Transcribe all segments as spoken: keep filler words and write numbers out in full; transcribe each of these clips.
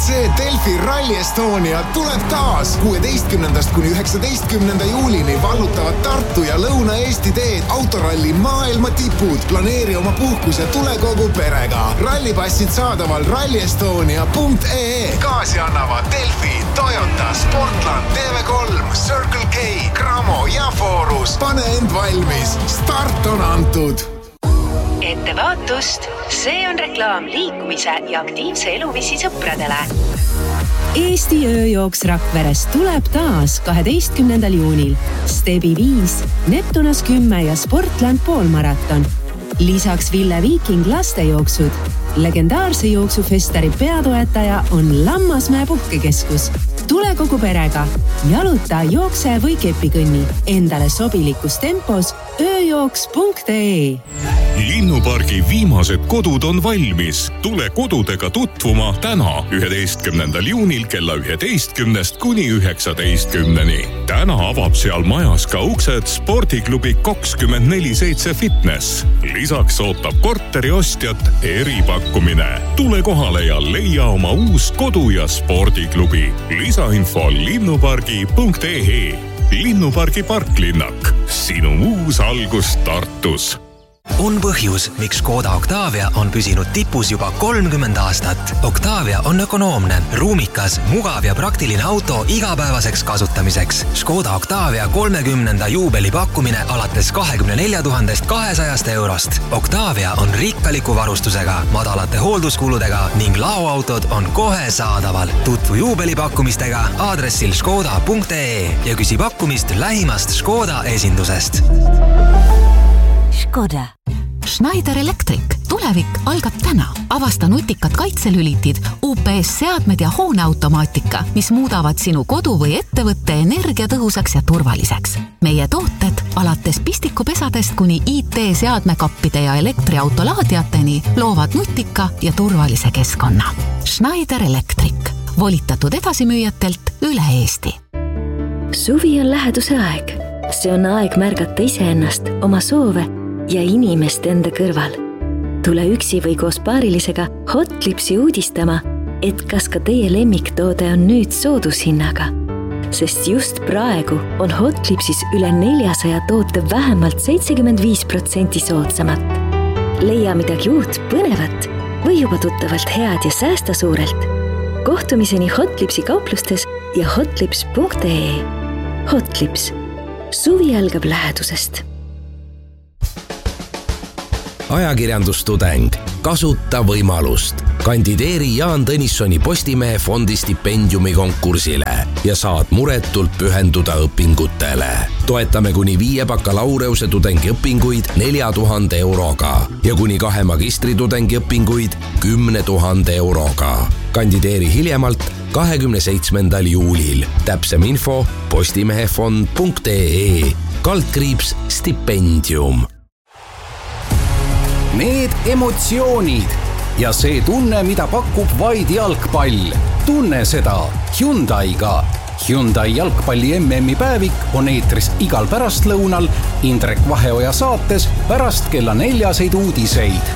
see Delfi Rally Estonia tuleb taas. kuueteistkümnendast kuni üheksateistkümnenda juulini vallutavad Tartu ja Lõuna-Eesti teed autoralli maailma tipud. Planeeri oma puhkus ja tule kogu perega. Rallipassid saadaval rallyestonia punkt ee. Gaasi annavad Delfi, Toyota, Sportland, T V kolm, Circle K, Gramo ja Forus. Pane end valmis. Start on antud. Ettevaatust, see on reklaam liikumise ja aktiivse eluviisi sõpradele. Eesti ööjooks Rakveres tuleb taas kaheteistkümnendal juunil. Stebi viis, Neptunas kümme ja Sportland poolmaraton. Lisaks Ville Viiking lastejooksud. Legendaarse jooksufestari peatoetaja on Lammasmäe puhkekeskus. Tule kogu perega. Jaluta, jookse või kepikõnni. Endale sobilikus tempos ööjooks punkt ee. Linnupargi viimased kodud on valmis. Tule kodudega tutvuma täna üheteistkümnendal juunil kella üheteistkümnest kuni üheksateistkümneni. Täna avab seal majas ka uksed spordiklubi kakskümmend neli seitse fitness. Lisaks ootab korteri ostjat eripakkumine. Tule kohale ja leia oma uus kodu ja spordiklubi. Lisainfo linnupargi punkt ee. Linnupargi parklinnak. Sinu uus algus Tartus. On põhjus, miks Škoda Octavia on püsinud tipus juba kolmkümmend aastat. Octavia on ökonoomne, ruumikas, mugav ja praktiline auto igapäevaseks kasutamiseks. Škoda Octavia kolmekümnenda juubeli pakkumine alates kahekümne nelja tuhandest kahesajast eurost. Octavia on rikkaliku varustusega, madalate hoolduskuludega ning laoautod on kohe saadaval. Tutvu juubeli pakkumistega aadressil škoda punkt ee ja küsi pakkumist lähimast Škoda esindusest. Škoda. Schneider Electric. Tulevik algab täna. Avasta nutikad kaitselülitid, U P S-seadmed ja hooneautomaatika, mis muudavad sinu kodu või ettevõtte energiatõhusaks ja turvaliseks. Meie tooted alates pistikupesadest kuni I T-seadmekappide ja elektriautolaadiateni loovad nutika ja turvalise keskkonna. Schneider Electric. Volitatud edasimüüjatelt üle Eesti. Suvi on läheduse aeg. See on aeg märgata iseennast, oma soove ja inimest enda kõrval. Tule üksi või koos paarilisega Hotlipsi uudistama, et kas ka teie lemmiktoode on nüüd soodushinnaga. Sest just praegu on Hotlipsis üle neljasaja toote vähemalt seitsekümmend viis protsenti soodsamat. Leia midagi uut, põnevat või juba tuttavalt head ja säästa suurelt. Kohtumiseni Hotlipsi kauplustes ja hotlips punkt ee. Hotlips. Suvi algab lähedusest. Ajakirjandustudeng. Kasuta võimalust. Kandideeri Jaan Tõnissoni Postimehe fondi stipendiumi konkursile ja saad muretult pühenduda õpingutele. Toetame kuni viie bakalaureuse tudengi õpinguid nelja tuhande euroga ja kuni kahe magistritudengi õpinguid kümne tuhande euroga. Kandideeri hiljemalt kahekümne seitsmendal juulil. Täpsem info postimehefond punkt ee. Kaldkriips stipendium. Need emotsioonid ja see tunne, mida pakub vaid jalgpall. Tunne seda Hyundai'ga. Hyundai jalgpalli M M-i päevik on eetris igal pärastlõunal Indrek Vaheoja saates pärast kella neljaseid uudiseid.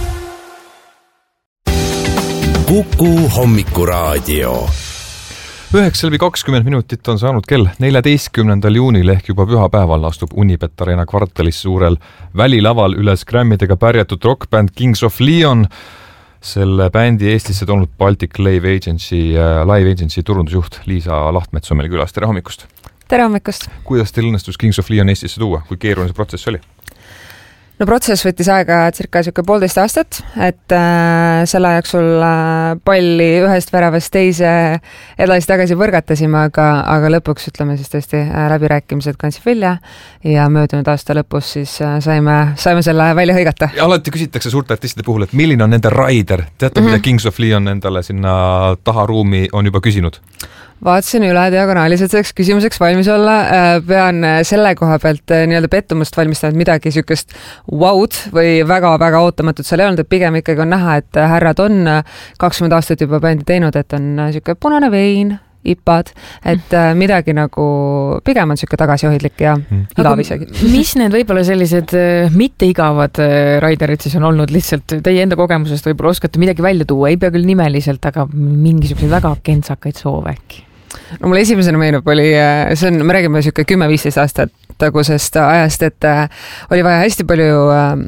Kuku hommikuraadio. üheksa läbi kakskümmend minutit on saanud kell neljateistkümnendal juunil ehk juba pühapäeval astub Unibet Arena kvartalis suurel välilaval üles Grammidega pärjatud rockbänd Kings of Leon. Selle bändi Eestisse toonud Baltic Live Agency, Live Agency turundusjuht Liisa Lahtmets on meil külas. Tere hommikust! Tere hommikust! Kuidas teil õnnestus Kings of Leon Eestisse tuua? Kui keeruline see protsess oli? No protsess võttis aega cirka siuke poolteist aastat, et äh, selle jooksul äh, palli ühest väravast teise edasi-tagasi võrgatasime, aga, aga lõpuks ütleme siis tõesti äh, läbirääkimised kandsid vilja ja möödunud aasta lõpus siis äh, saime, saime selle välja hõigata. Ja alati küsitakse suurte artistide puhul, et milline on nende rider? Teate, mm-hmm. mida Kings of Leon endale sinna taharuumi on juba küsinud? Vaatasin üle diagonaaliselt selleks küsimuseks valmis olla. Pean selle koha pealt nii-öelda pettumust valmistanud midagi sükest wow'd või väga-väga ootamatut seal ei olnud, et pigem ikkagi on näha, et härrad on kakskümmend aastat juba bändi teinud, et on süke punane vein, ipad, et äh, midagi nagu pigem on siuke tagasihoidlik ja mm. igav isegi. Mis need võib-olla sellised äh, mitte igavad äh, raiderid siis on olnud lihtsalt teie enda kogemusest võib-olla oskate midagi välja tuua, ei pea küll nimeliselt, aga mingisuguseid väga kentsakaid soove äkki? No mul esimesena meenub oli, see on, me räägime siuke kümme viisteist aastat tagusest ajast, et äh, oli vaja hästi palju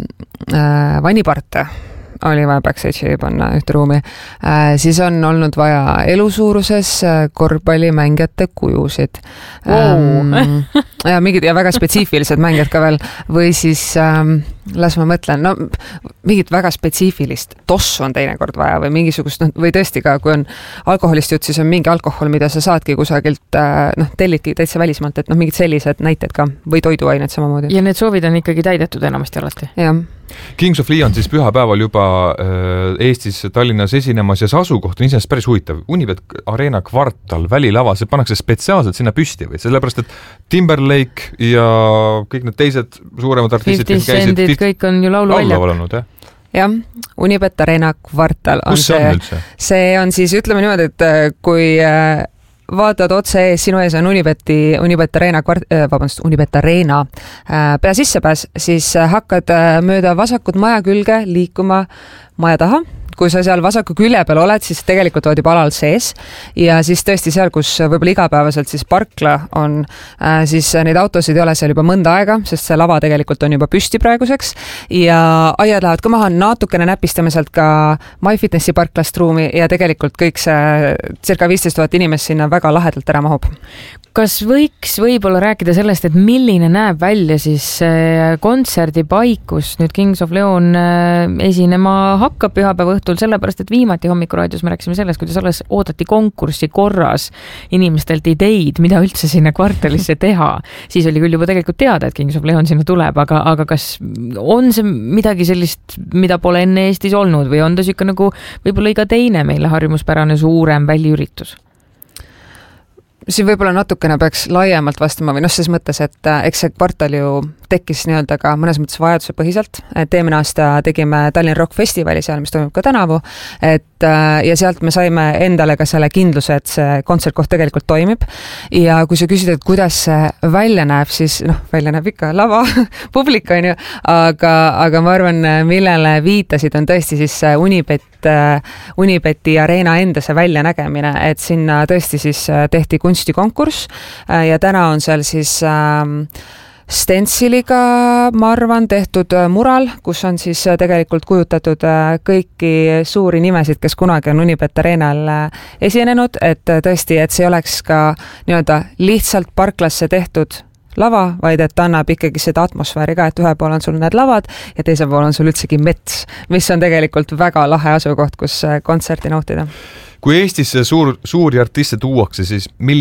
äh, vanniparte oli vaja backstage'i panna ühte ruumi, äh, siis on olnud vaja elusuuruses korvpallimängijate kujusid wow. ähm, ja mingid ja väga spetsiifilised mängijad ka veel või siis ähm, las ma mõtlen, no mingit väga spetsiifilist tossu on teinekord vaja või mingisugust, või tõesti ka, kui on alkoholist jutt, siis on mingi alkohol, mida sa saadki kusagilt, noh, tellidki täitsa välismaalt, et noh, mingid sellised näited ka või toiduained samamoodi. Ja need soovid on ikkagi täidetud enamasti alati? Jah. Kings of Leon siis pühapäeval juba Eestis Tallinnas esinemas ja see asukoht on iseenesest päris huvitav. Unibet Arena kvartal, välilava, see pannakse spetsiaalselt sinna püsti või? Sellepärast, et Timberlake ja kõik need teised suuremad artistid, kes käisid, kõik on ju lauluväljak. Olnud, jah? jah, Unibet Arena kvartal on Kus see on üldse? See on siis, ütleme niimoodi, et kui vaatad otse ees, sinu ees on Unibeti, Unibet Arena, kvart, vabandust, Unibet Arena pea sissepääs, siis hakkad mööda vasakut maja külge liikuma maja taha. Kui sa seal vasaku külje peal oled, siis tegelikult oled juba alal sees ja siis tõesti seal, kus võib-olla igapäevaselt siis parkla on, siis neid autosid ei ole seal juba mõnda aega, sest see lava tegelikult on juba püsti praeguseks ja aiad lähevad ka maha, natukene näpistame sealt ka MyFitnessi parklast ruumi ja tegelikult kõik see circa viisteist tuhat inimest sinna väga lahedalt ära mahub. Kas võiks võib-olla rääkida sellest, et milline näeb välja siis kontserdipaik, kus nüüd Kings of Leon esinema hakkab pühapäeva õhtul, sellepärast, et viimati hommikuraadios me rääkisime sellest, kuidas alles oodati konkurssi korras inimestelt ideid, mida üldse sinna kvartalisse teha. Siis oli küll juba tegelikult teada, et Kings of Leon sinna tuleb, aga, aga kas on see midagi sellist, mida pole enne Eestis olnud või on ta siuke nagu võib-olla iga teine meile harjumuspärane suurem väliüritus? Siin võib-olla natukene peaks laiemalt vastama või noh, ses mõttes, et eks see kvartal ju tekkis nii-öelda ka mõnes mõttes vajaduse põhiselt, et eelmine aasta tegime Tallinn Rock Festivali seal, mis toimub ka tänavu, et ja sealt me saime endale ka selle kindluse, et see kontsertkoht tegelikult toimib ja kui sa küsid, et kuidas see välja näeb, siis noh, välja näeb ikka lava, publik on ju, aga, aga ma arvan, millele viitasid on tõesti siis Unibet, Unibeti Arena enda see väljanägemine, et sinna tõesti siis tehti kunstikonkurss ja täna on seal siis ähm, Stenciliga, ma arvan, tehtud mural, kus on siis tegelikult kujutatud kõiki suuri nimesid, kes kunagi on Unibet Arenal esinenud, et tõesti, et see oleks ka nii-öelda lihtsalt parklasse tehtud lava, vaid et annab ikkagi seda atmosfääri ka, et ühe pool on sul need lavad ja teise pool on sul üldsegi mets, mis on tegelikult väga lahe asukoht, kus kontserti nautida. Kui Eestisse suur, suuri artiste tuuakse, siis milline